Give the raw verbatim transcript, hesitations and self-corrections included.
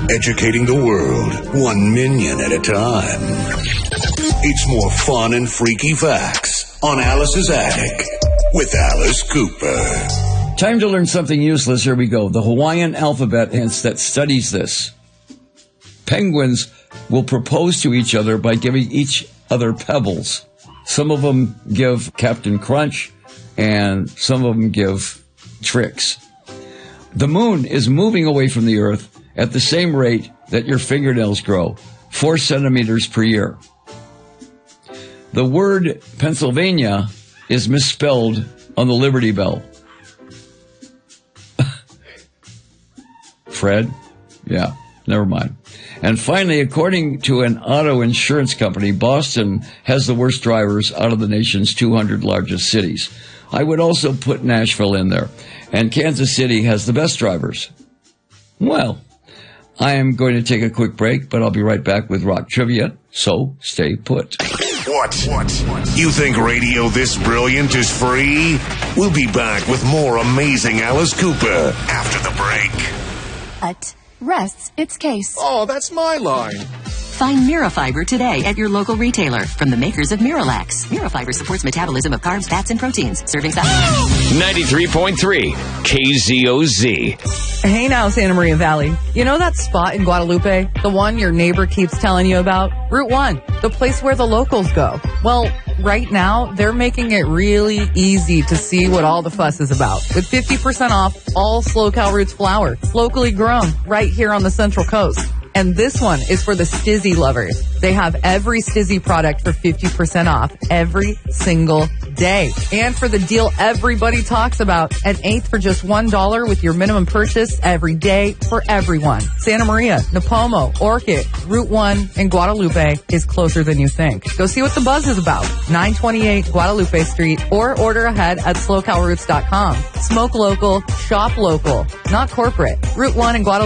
educating the world, one minion at a time. It's more fun and freaky facts on Alice's Attic with Alice Cooper. Time to learn something useless. Here we go. The Hawaiian alphabet that studies this. Penguins will propose to each other by giving each other pebbles. Some of them give Captain Crunch, and some of them give tricks. The moon is moving away from the Earth at the same rate that your fingernails grow, four centimeters per year. The word Pennsylvania is misspelled on the Liberty Bell. Fred? Yeah, never mind. And finally, according to an auto insurance company, Boston has the worst drivers out of the nation's two hundred largest cities. I would also put Nashville in there. And Kansas City has the best drivers. Well, I am going to take a quick break, but I'll be right back with rock trivia, so stay put. What? What? You think radio this brilliant is free? We'll be back with more amazing Alice Cooper after the break. Ut rests its case. Oh, that's my line. Find Mirafiber today at your local retailer from the makers of Miralax. Mirafiber supports metabolism of carbs, fats, and proteins. Serving size ninety-three point three K Z O Z. Hey now, Santa Maria Valley. You know that spot in Guadalupe? The one your neighbor keeps telling you about? Route one, the place where the locals go. Well, right now, they're making it really easy to see what all the fuss is about. With fifty percent off all Slow Cow Roots flour, locally grown, right here on the Central Coast. And this one is for the Stizzy lovers. They have every Stizzy product for fifty percent off every single day. And for the deal everybody talks about, an eighth for just one dollar with your minimum purchase every day for everyone. Santa Maria, Napomo, Orchid, Route one, and Guadalupe is closer than you think. Go see what the buzz is about. nine twenty-eight Guadalupe Street, or order ahead at slow cow roots dot com. Smoke local, shop local, not corporate. Route one and Guadalupe.